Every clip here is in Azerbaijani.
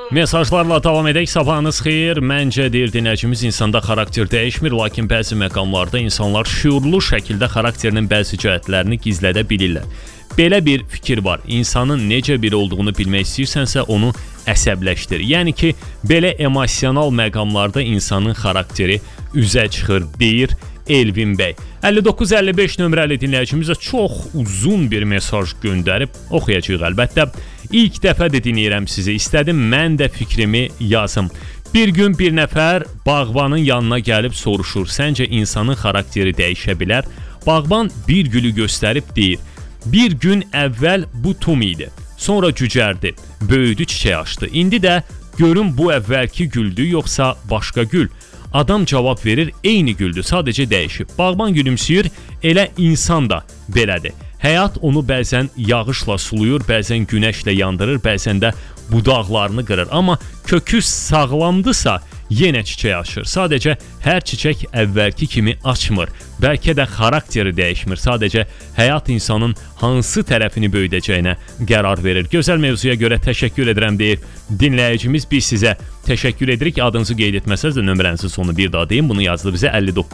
Mesajlarla davam edək. Sabahınız xeyir. Məncə deyir dinləyicimiz, insanda xarakter dəyişmir, lakin bəzi məqamlarda insanlar şüurlu şəkildə xarakterinin bəzi cəhətlərini gizlədə bilirlər. Belə bir fikir var. İnsanın necə biri olduğunu bilmək istəyirsənsə, onu əsəbləşdir. Yəni ki, belə emosional məqamlarda insanın xarakteri üzə çıxır, deyir Elvin bəy. 5955 nömrəli dinləyicimizə çox uzun bir mesaj göndərib, oxuyacağıq əlbəttə. İlk dəfə də dinləyirəm sizi, istədim mən də fikrimi yazım. Bir gün bir nəfər bağbanın yanına gəlib soruşur, səncə insanın xarakteri dəyişə bilər? Bağban bir gülü göstərib deyir, bir gün əvvəl bu tum idi, sonra cücərdi, böyüdü, çiçək açdı. İndi də görün bu əvvəlki güldü, yoxsa başqa gül? Adam cavab verir, eyni güldür, sadəcə dəyişib. Bağban gülümsüyür, elə insan da belədir. Həyat onu bəzən yağışla suluyur, bəzən günəşlə yandırır, bəzən də budaqlarını qırır. Amma kökü sağlamdırsa yenə çiçək açır. Sadəcə hər çiçək əvvəlki kimi açmır. Bəlkə də xarakteri dəyişmir. Sadəcə həyat insanın hansı tərəfini böyüdəcəyinə qərar verir. Gözəl mövzuya görə təşəkkür edirəm deyib dinləyicimiz. Biz sizə təşəkkür edirik. Adınızı qeyd etməsəz də nömrənizin sonu bir daha deyim. Bunu yazdı bizə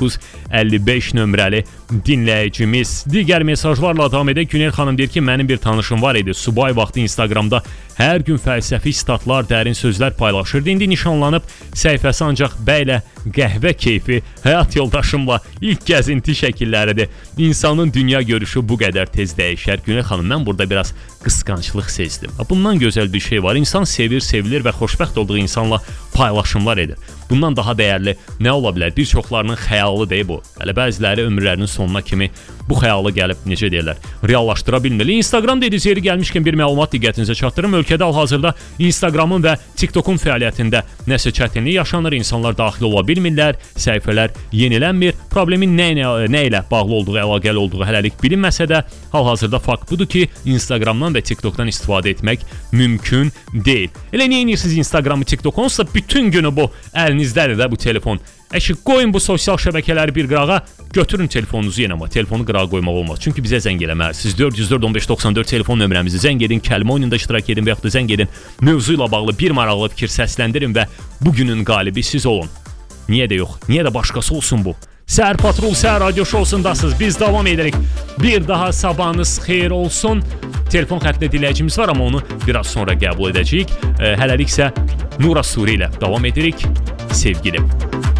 5955 nömrəli dinləyicimiz. Digər mesajlarla davam edək. Günel xanım deyir ki, mənim bir tanışım var idi. Subay vaxtı Instagramda hər gün fəlsəfi statlar, dərin sözlər paylaşırdı. İndi nişanlanıb, səhifəsi ancaq bəylə qəhvə keyfi, həyat yoldaşımla ilk gəzinti şəkilləridir. İnsanın dünya görüşü bu qədər tez dəyişər. Günel xanım, mən burada biraz qısqanclıq sezdim. Bundan gözəl bir şey var. İnsan sevir, sevilir və xoşbəxt olduğu insanla paylaşımlar edir. Bundan daha dəyərli nə ola bilər? Bir çoxlarının xəyalı deyil bu. Hələ bəziləri ömürlərinin sonuna kimi bu xəyalı gəlib, necə deyirlər, reallaşdıra bilməli. Instagram dediniz, yeri gəlmişkən bir məlumat diqqətinizə çatdırım. Ölkədə hal-hazırda Instagramın və TikTokun fəaliyyətində nəsə çətinlik yaşanır. İnsanlar daxil ola bilmirlər, səhifələr yenilənmir. Problemin nə ilə bağlı olduğu, əlaqəli olduğu hələlik bilinməsə də, hal-hazırda fakt budur ki, Instagramdan və TikTokdan istifadə etmək mümkün deyil. Elə niyə edirsiniz Instagramı, TikToku? Onsuz da bütün günü bu əlinizdədir də bu telefon. Qoyun bu sosial şəbəkələri bir qırağa, götürün telefonunuzu yenə, amma telefonu qırağa qoymaq olmaz. Çünki bizə zəng eləməlisiniz. 404-1594 telefon nömrəmizi zəng edin, kəlmə oyununda iştirak edin və yaxud da zəng edin. Mövzu ilə bağlı bir maraqlı fikir səsləndirin və bugünün qalibi siz olun. Niyə də yox? Niyə də başqası olsun bu? Səhər Patrol, Səhər Radio Şousundasınız. Biz davam edirik. Bir daha sabahınız xeyir olsun. Telefon xəttində dinləyicimiz var, amma onu biraz sonra qəbul edəcəyik. Hələliksə Nura Suri ilə davam edirik. Sevgilim.